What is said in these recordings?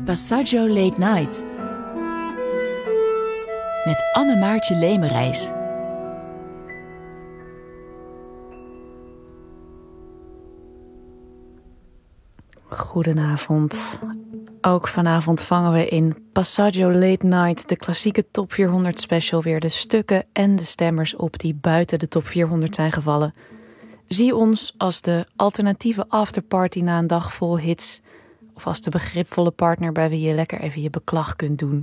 Passaggio Late Night met Anne-Maartje Lemerijs. Goedenavond. Ook vanavond vangen we in Passaggio Late Night, de klassieke Top 400 special, weer de stukken en de stemmers op die buiten de Top 400 zijn gevallen. Zie ons als de alternatieve afterparty na een dag vol hits, of als de begripvolle partner bij wie je lekker even je beklag kunt doen.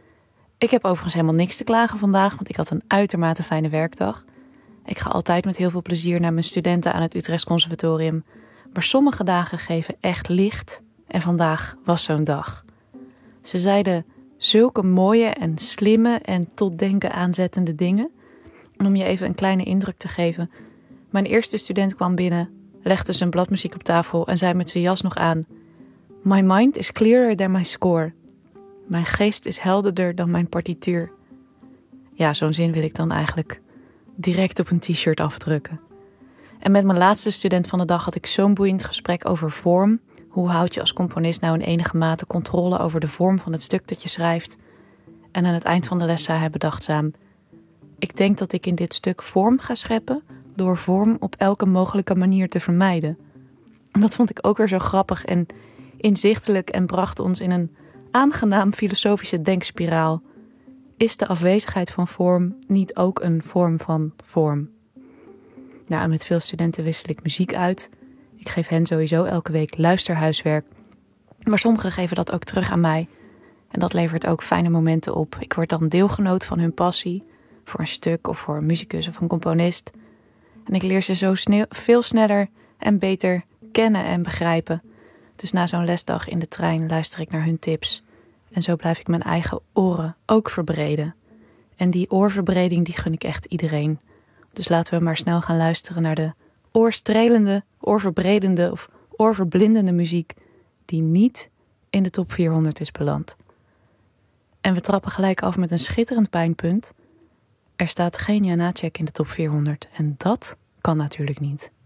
Ik heb overigens helemaal niks te klagen vandaag, want ik had een uitermate fijne werkdag. Ik ga altijd met heel veel plezier naar mijn studenten aan het Utrechts Conservatorium, maar sommige dagen geven echt licht en vandaag was zo'n dag. Ze zeiden zulke mooie en slimme en tot denken aanzettende dingen. En om je even een kleine indruk te geven, mijn eerste student kwam binnen, legde zijn bladmuziek op tafel en zei met zijn jas nog aan: My mind is clearer than my score. Mijn geest is helderder dan mijn partituur. Ja, zo'n zin wil ik dan eigenlijk direct op een t-shirt afdrukken. En met mijn laatste student van de dag had ik zo'n boeiend gesprek over vorm. Hoe houd je als componist nou in enige mate controle over de vorm van het stuk dat je schrijft? En aan het eind van de les zei hij bedachtzaam: ik denk dat ik in dit stuk vorm ga scheppen door vorm op elke mogelijke manier te vermijden. En dat vond ik ook weer zo grappig en inzichtelijk en bracht ons in een aangenaam filosofische denkspiraal. Is de afwezigheid van vorm niet ook een vorm van vorm? Nou, en met veel studenten wissel ik muziek uit. Ik geef hen sowieso elke week luisterhuiswerk. Maar sommigen geven dat ook terug aan mij. En dat levert ook fijne momenten op. Ik word dan deelgenoot van hun passie voor een stuk of voor een muzikus of een componist. En ik leer ze zo veel sneller en beter kennen en begrijpen. Dus na zo'n lesdag in de trein luister ik naar hun tips. En zo blijf ik mijn eigen oren ook verbreden. En die oorverbreding die gun ik echt iedereen. Dus laten we maar snel gaan luisteren naar de oorstrelende, oorverbredende of oorverblindende muziek die niet in de top 400 is beland. En we trappen gelijk af met een schitterend pijnpunt. Er staat geen Janacek in de top 400 en dat kan natuurlijk niet.